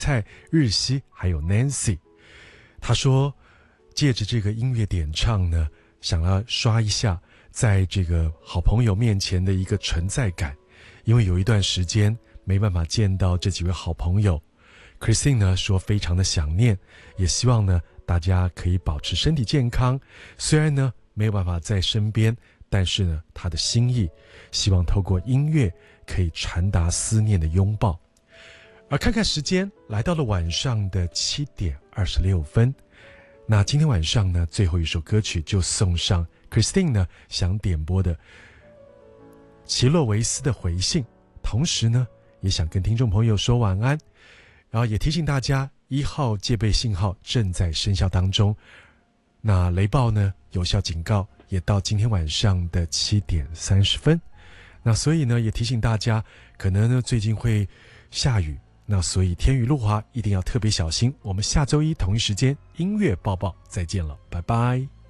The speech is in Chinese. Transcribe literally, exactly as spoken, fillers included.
蔡、日西还有 Nancy。 他说借着这个音乐点唱呢，想要刷一下在这个好朋友面前的一个存在感，因为有一段时间没办法见到这几位好朋友。 Christine 呢说非常的想念，也希望呢大家可以保持身体健康，虽然呢没有办法在身边，但是呢他的心意希望透过音乐可以传达思念的拥抱。而看看时间，来到了晚上的七点二十六分。那今天晚上呢，最后一首歌曲就送上 Christine 呢想点播的奇洛维斯的回信，同时呢也想跟听众朋友说晚安，然后也提醒大家一号戒备信号正在生效当中，那雷暴呢有效警告也到今天晚上的七点三十分。那所以呢也提醒大家，可能呢最近会下雨，那所以天雨路滑一定要特别小心。我们下周一同一时间音乐报报再见了，拜拜。